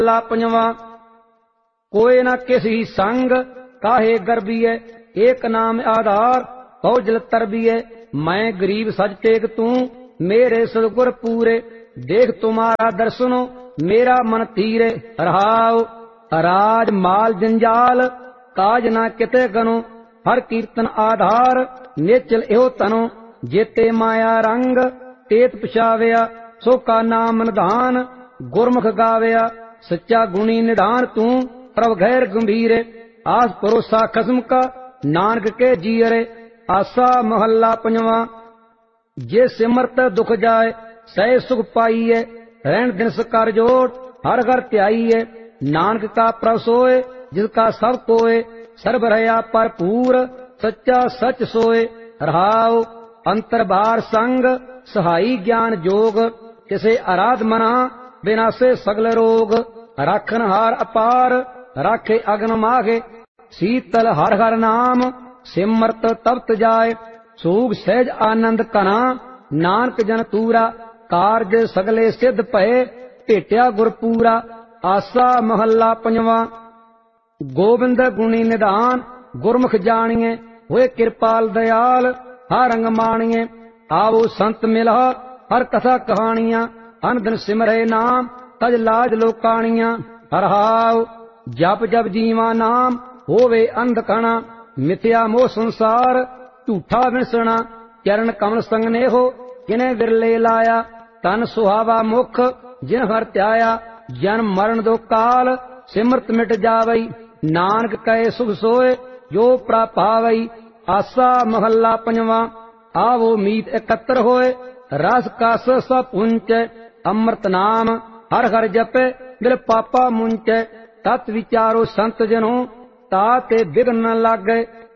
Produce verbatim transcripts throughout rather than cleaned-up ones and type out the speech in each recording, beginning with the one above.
महला पंजवा। कोई न किसी संग काहे गर्बिए, एक नाम आधार बहु जल तरबिए। मैं गरीब सज टेक तू मेरे सदगुर पूरे, देख तुम्हारा दर्शनो मेरा मन तीरे। रहाओ राज माल जंजाल काज ना किते गनो, हर कीर्तन आधार नेचल एहो तनो। जेते माया रंग तेत पछाविया, सो का नाम निधान गुरमुख गाविया। सच्चा गुणी निधान तू प्रभ गैर गंभीरे, आस भरोसा खसम का नानक के जीरे। आसा महला पंजवा। जे सिमरत दुख जाए सह सुख पाइए, रहन दिन कर जोड़ हर घर त्याइए। नानक का प्रभ सोए जिसका सब कोय, सर्व रहा भरपूर सच्चा सच सोए। रहाओ अंतर बार संग सहाई ज्ञान जोग, किसे आराध मना विनाशे सगल रोग। राखन हार अपार राखे अग्न माघे, शीतल हर हर नाम सिमरत तप्त जाए। सूग सहज आनंद कना नानक जन तूरा, कारज सगले सिद्ध भये भेटिया गुरपूरा। आसा महला पंजवा। गोबिंद गुणी निधान गुरमुख जानिए, होए कृपाल दयाल हर रंग मानिए। आओ संत मिला हर कथा कहानियां, अन दिन सिमरे नाम तज लाज लोकानियां। हरहाओ जप जप जीवा नाम होवे अंधकणा, मिथ्या मोह संसार झूठा विसना। चरण कमल संग नेहो किने विरले लाया, तन सुहावा मुख जिन हर त्याया। जन्म मरण दो काल सिमरत मिट जावई, नानक कहे सुख सोए जो प्रापावई। आसा महला पंजवा। आवो मीत एकत्र होए रस कस सब पुंच, अमृत नाम हर हर जपे दिल पापा मुंच। तत् विचारो संत जनो ताते बिघन न लागे,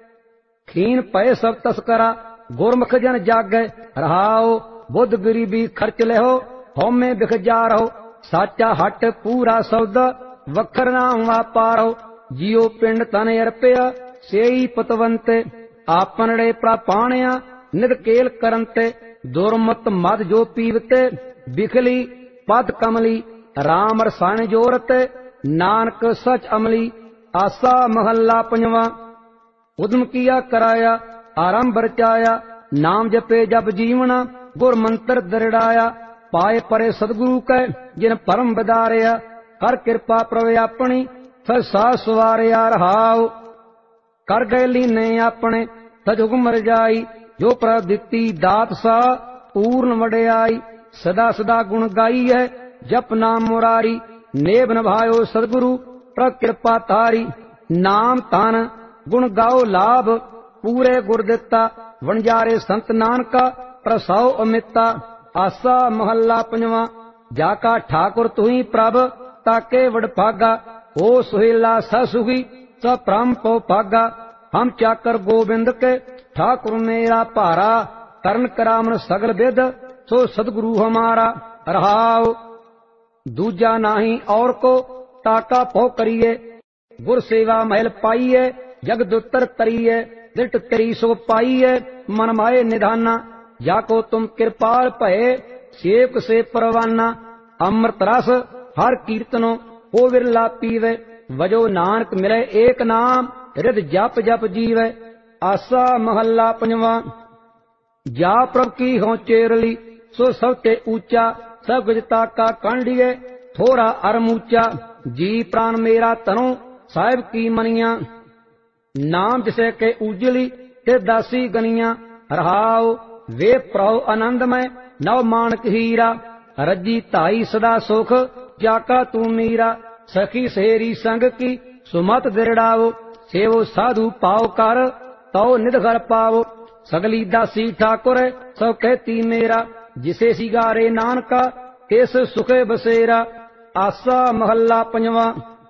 खीन पय सब तस्करा गुरमुख जन जागे। रहाओ बुद्ध गरीबी खर्च लेहो, होमे बिख जा रहो। साचा हट पूरा सौदा वखर नाम वापारो, जियो पिंड तन अर्पया सेई पतवंते। आपनड़े प्रापाणया निद केल करंते, दुर्मत मद जो पीवते बिखली पद कमली। राम रसायन जोरते नानक सच अमली। आसा महला पंजवा। उद्यम किया कराया आरंभ रचाया, नाम जपे जप जीवना गुर मंत्र दृढ़ाया। पाए परे सदगुरु कै जिन परम बदारिया, कर कृपा प्रभ अपनी सज साह सवारिया। रहाओ कर गए लीने अपने सज हुक्म रजाई, जो प्रभ दिती दात सा पूर्ण वडियाई। सदा सदा गुण गाई है जप नाम मुरारी, नेब निभायो सदगुरु प्रभ कृपा तारी। नाम तन गुण गाओ लाभ पूरे गुर दिता, वणजारे संत नानका प्रसाओ अमिता। आसा महला पंजवा। जाका ठाकुर तुही प्रभ ताके वडभागा, हो सुहेला ससुखी स परम पो भागा। हम चाकर गोबिंद के ठाकुर मेरा भारा, करन करामन सगल विद सो सदगुरु हमारा। रहाओ दूजा नाही और को ताका पो करिए, गुर सेवा महल पाइए जग दुतर तरिए। दिट तेरी सुख पाइए मन माए निधाना, जाको तुम कृपाल भये सेवक से परवाना। अमृत रस हर कीर्तनो हो विरला पीवे, वजो नानक मिले एक नाम हृद जप जप जीवे। आसा महला पंजवा। जा प्रभ की हो चेरली सो सबते ऊंचा, सब गजता का कांडिए थोड़ा अरमूचा। जी प्राण मेरा तनो साहिब की मनिया, नाम जिसे के उजली ते दासी गनिया। रहाओ वे प्रभु आनंदमय नव मानक हीरा, रजी ताई सदा सुख जाका तू मीरा। सखी सेरी संग की सुमत दृढ़ाओ, सेवो साधु पाओ कर तो निध घर पाओ। सगली दासी ठाकुर सब कहती मेरा, जिसे सिगारे नानका केस सुखे बसेरा। आसा महला पंजवा।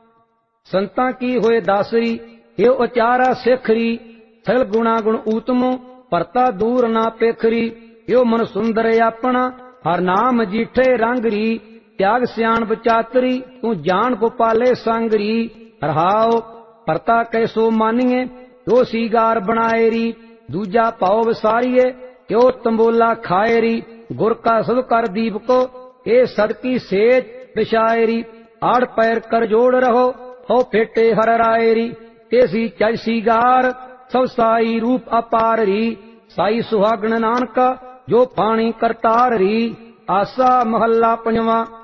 संतां की होए दासरी यो उचारा सिखरी, सगल गुणा गुण ऊतमो परता दूर ना पेखरी। यो मन सुंदर अपना हर नाम जीठे रंगरी, त्याग सियाण बचातरी तू जान को पाले संगरी। रहाओ परता कैसो मानिए तो सीगार बनाएरी, दूजा पाओ विसारिए क्यों तंबोला खाएरी। गुर का सब कर दीप को ए सदकी सेज बिछाएरी। ਆੜ ਪੈਰ ਕਰ ਜੋੜ ਰਹੋ ਹੋ ਫੇਟੇ ਹਰ ਰਾਏ ਰੀ ਤੇਸੀ ਚੈਸੀ ਗਾਰ ਸਭ ਸਾਈ ਰੂਪ ਅਪਾਰ ਰੀ ਸਾਈ ਸੁਹਾਗਣ ਨਾਨਕਾ ਜੋ ਪਾਣੀ ਕਰਤਾਰ ਰੀ। ਆਸਾ ਮਹੱਲਾ ਪੰਜਵਾਂ।